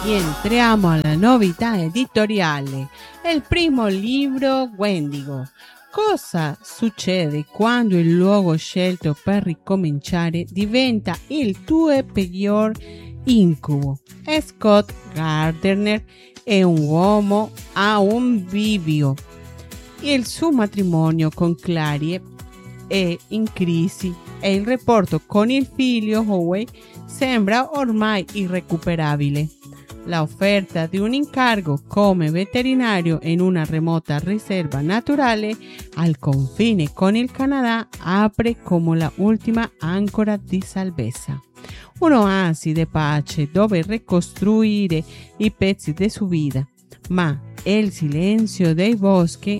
y entriamo alla novità editoriale. Il primo libro, Wendigo. Cosa succede quando il luogo scelto per ricominciare diventa il tuo peggior incubo? Scott Gardner è un uomo a un bivio. Il suo matrimonio con Clary è in crisi e il rapporto con il figlio Howie sembra ormai irrecuperabile. La offerta di un incarico come veterinario in una remota riserva naturale al confine con il Canada apre come la ultima ancora di salvezza. Un'oasi di pace dove ricostruire i pezzi di sua vita, ma il silenzio dei boschi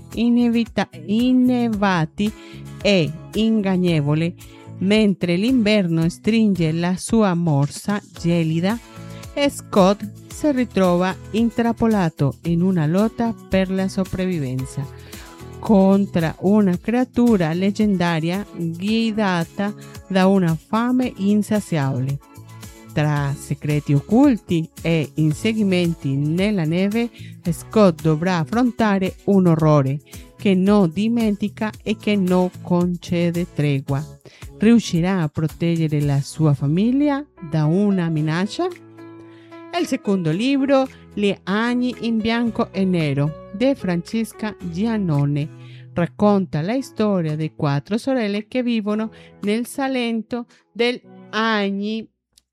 innevati è ingannevole, mentre l'inverno stringe la sua morsa gelida. Scott si ritrova intrappolato in una lotta per la sopravvivenza contro una creatura leggendaria guidata da una fame insaziabile. Tra segreti occulti e inseguimenti nella neve, Scott dovrà affrontare un orrore che non dimentica e che non concede tregua. Riuscirà a proteggere la sua famiglia da una minaccia? Il secondo libro, Gli anni in bianco e nero, di Francesca Giannone, racconta la storia di 4 sorelle che vivono nel Salento degli anni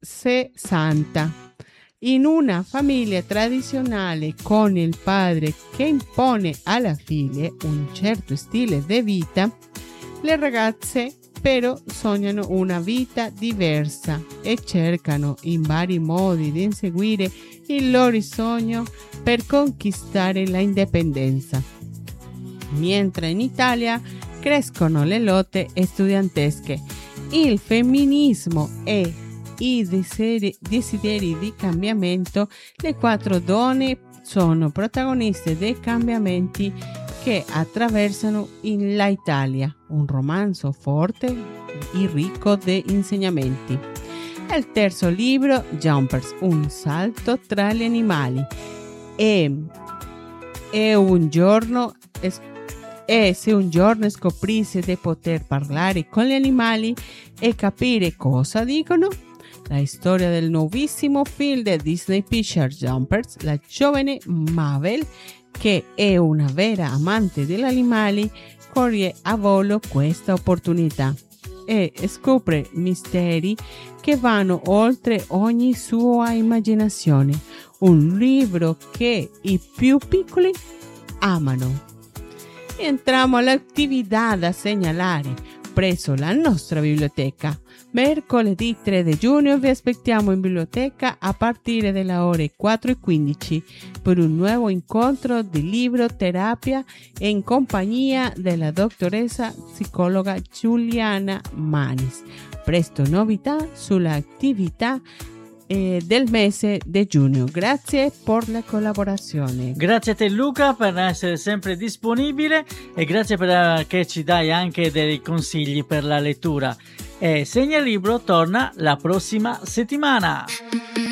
60. In una famiglia tradizionale con il padre che impone alla figlia un certo stile di vita, le ragazze però sognano una vita diversa e cercano in vari modi di inseguire il loro sogno per conquistare la indipendenza. Mentre in Italia crescono le lotte studentesche, il femminismo e i desideri di cambiamento, le 4 donne sono protagoniste dei cambiamenti che attraversano l'Italia, un romanzo forte e ricco di insegnamenti. Il terzo libro, Jumpers, un salto tra gli animali. E se un giorno scoprissi di poter parlare con gli animali e capire cosa dicono? La storia del nuovissimo film di Disney Pictures, Jumpers, la giovane Mabel, che è una vera amante degli animali, coglie a volo questa opportunità e scopre misteri che vanno oltre ogni sua immaginazione. Un libro che i più piccoli amano. Entriamo all'attività da segnalare presso la nostra biblioteca. Mercoledì 3 di giugno vi aspettiamo in biblioteca a partire dalle ore 4:15 per un nuovo incontro di libroterapia in compagnia della dottoressa psicologa Giuliana Manis. Presto novità sull'attività del mese di giugno. Grazie per la collaborazione. Grazie a te Luca per essere sempre disponibile e grazie che ci dai anche dei consigli per la lettura. E Segnalibro torna la prossima settimana.